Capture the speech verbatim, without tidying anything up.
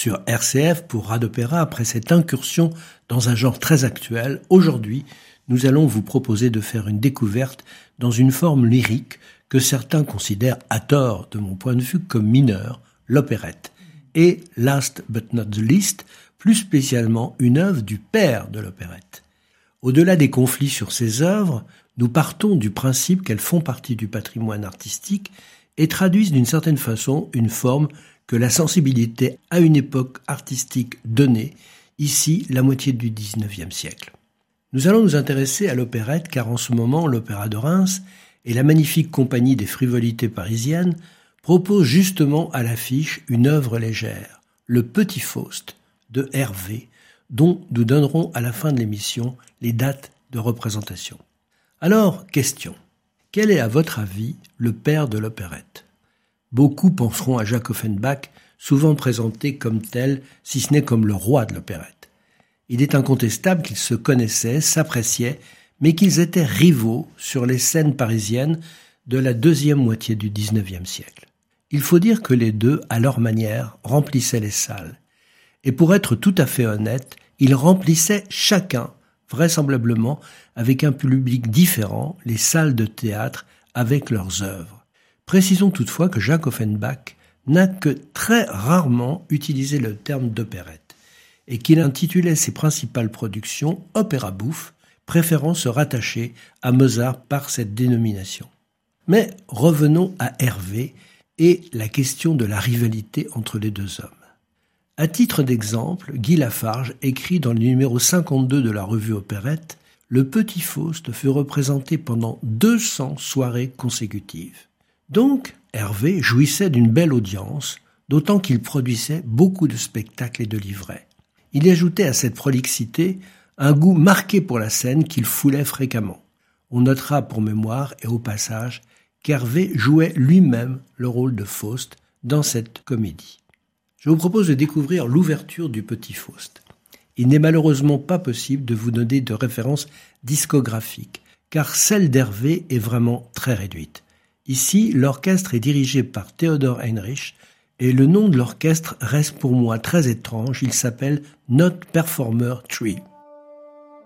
sur R C F pour Rade Opéra après cette incursion dans un genre très actuel. Aujourd'hui, nous allons vous proposer de faire une découverte dans une forme lyrique que certains considèrent à tort, de mon point de vue, comme mineure, l'opérette. Et, last but not the least, plus spécialement une œuvre du père de l'opérette. Au-delà des conflits sur ces œuvres, nous partons du principe qu'elles font partie du patrimoine artistique et traduisent d'une certaine façon une forme que la sensibilité à une époque artistique donnée, ici la moitié du dix-neuvième siècle. Nous allons nous intéresser à l'opérette car en ce moment l'Opéra de Reims et la magnifique compagnie des frivolités parisiennes proposent justement à l'affiche une œuvre légère, le Petit Faust de Hervé, dont nous donnerons à la fin de l'émission les dates de représentation. Alors, question. Quel est à votre avis le père de l'opérette ? Beaucoup penseront à Jacques Offenbach, souvent présenté comme tel, si ce n'est comme le roi de l'opérette. Il est incontestable qu'ils se connaissaient, s'appréciaient, mais qu'ils étaient rivaux sur les scènes parisiennes de la deuxième moitié du dix-neuvième siècle. Il faut dire que les deux, à leur manière, remplissaient les salles. Et pour être tout à fait honnête, ils remplissaient chacun, vraisemblablement, avec un public différent, les salles de théâtre avec leurs œuvres. Précisons toutefois que Jacques Offenbach n'a que très rarement utilisé le terme d'opérette et qu'il intitulait ses principales productions « opéra bouffe », préférant se rattacher à Mozart par cette dénomination. Mais revenons à Hervé et la question de la rivalité entre les deux hommes. À titre d'exemple, Guy Lafarge écrit dans le numéro cinquante-deux de la revue Opérette « Le Petit Faust fut représenté pendant deux cents soirées consécutives ». Donc, Hervé jouissait d'une belle audience, d'autant qu'il produisait beaucoup de spectacles et de livrets. Il y ajoutait à cette prolixité un goût marqué pour la scène qu'il foulait fréquemment. On notera pour mémoire et au passage qu'Hervé jouait lui-même le rôle de Faust dans cette comédie. Je vous propose de découvrir l'ouverture du Petit Faust. Il n'est malheureusement pas possible de vous donner de références discographiques, car celle d'Hervé est vraiment très réduite. Ici, l'orchestre est dirigé par Theodor Heinrich et le nom de l'orchestre reste pour moi très étrange, il s'appelle Not Performer Tree.